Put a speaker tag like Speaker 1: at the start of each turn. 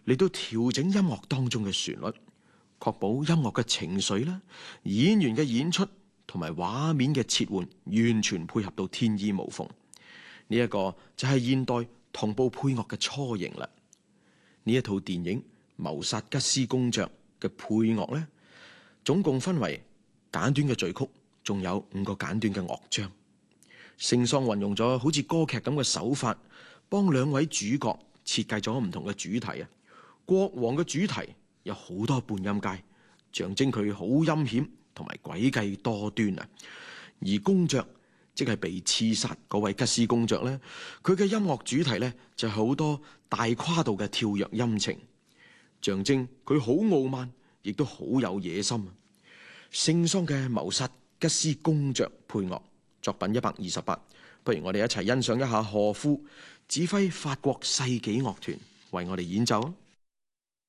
Speaker 1: 嚟到調整音樂當中嘅旋律，確保音樂嘅情緒啦、演員嘅演出同埋畫面嘅切換完全配合到天衣無縫。呢一個就係現代同步配樂嘅雛形啦。呢一套電影《謀殺吉斯公爵》嘅配樂呢，總共分為簡短嘅序曲，仲有5個簡短嘅樂章。聖桑運用咗好似歌劇咁嘅手法，幫2位主角設計咗唔同嘅主題啊。國王嘅主題有好多半音階，象徵佢好陰險同埋詭計多端啊。而公爵，即係被刺殺嗰位吉斯公爵咧，佢嘅音樂主題咧就係好多大跨度嘅跳躍音程，象徵佢好傲慢，亦都好有野心啊。聖桑嘅謀殺吉斯公爵配樂作品128，不如我哋一齊欣賞一下荷夫指揮法國世紀樂團為我哋演奏啊！